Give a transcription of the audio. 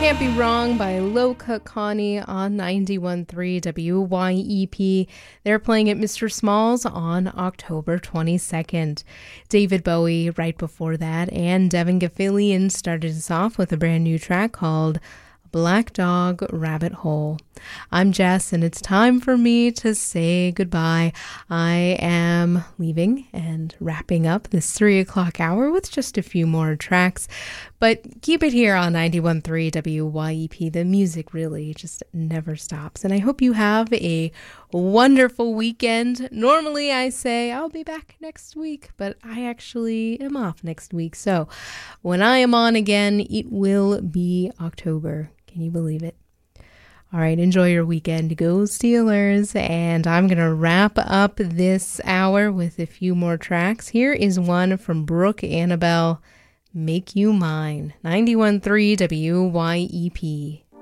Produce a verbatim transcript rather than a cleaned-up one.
Can't Be Wrong by Low Cut Connie on ninety-one point three W Y E P. They're playing at Mister Smalls on October twenty-second. David Bowie right before that, and Devin Gilfillian started us off with a brand new track called Black Dog Rabbit Hole. I'm Jess, and it's time for me to say goodbye. I am leaving and wrapping up this three o'clock hour with just a few more tracks, but keep it here on ninety-one point three W Y E P. The music really just never stops, and I hope you have a wonderful weekend. Normally I say I'll be back next week, but I actually am off next week, so when I am on again, it will be October. Can you believe it? All right, enjoy your weekend. Go Steelers. And I'm going to wrap up this hour with a few more tracks. Here is one from Brooke Annabelle, Make You Mine, ninety-one point three W Y E P.